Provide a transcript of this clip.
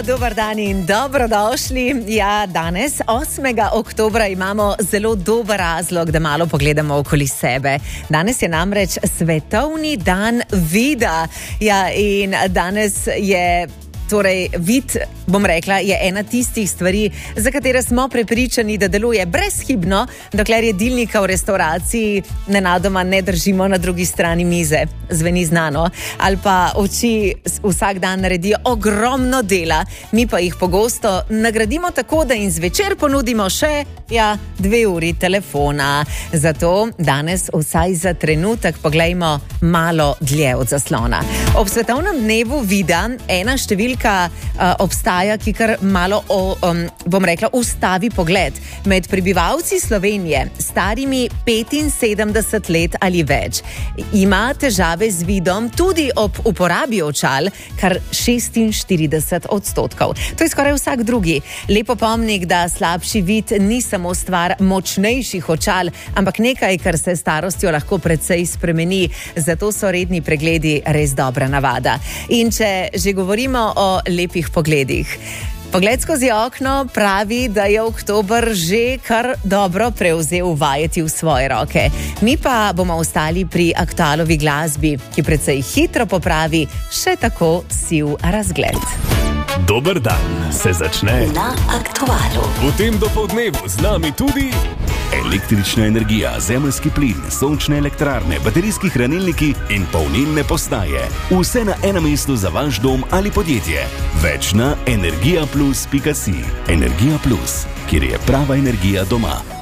dober dan in dobrodošli. Ja, danes, 8. oktobra, imamo zelo dober razlog, da malo pogledamo okoli sebe. Danes je namreč svetovni dan vida. Ja, in danes je... Torej, vid, bom rekla, je ena tistih stvari, za katere smo prepričani, da deluje brezhibno, dokler jedilnika v restavraciji nenadoma ne držimo na drugi strani mize. Zveni znano. Ali pa oči vsak dan naredijo ogromno dela, mi pa jih pogosto nagradimo tako, da jim zvečer ponudimo še 2 uri telefona. Zato danes vsaj za trenutek poglejmo malo dlje od zaslona. Ob svetovnem dnevu vida ena številka obstaja, ki kar malo, bom rekla, ustavi pogled. Med prebivalci Slovenije, starimi 75 let ali več, ima težave z vidom tudi ob uporabi očal, kar 46%. To je skoraj vsak drugi. Lepo pomnik, da slabši vid ni samo stvar močnejših očal, ampak nekaj, kar se s starostjo lahko precej spremeni. Zato so redni pregledi res dobra navada. In če že govorimo o lepih pogledih. Pogled skozi okno pravi, da je oktober že kar dobro prevzel vajeti v svoje roke. Mi pa bomo ostali pri aktualovi glasbi, ki precej hitro popravi še tako siv razgled. Dober dan se začne na Aktualu. V tem dopoldnevu z nami tudi električna energija, zemeljski plin, sončne elektrarne, baterijski hranilniki in polnilne postaje. Vse na enem mestu za vaš dom ali podjetje. Več na energijaplus.si. Energija Plus, kjer je prava energija doma.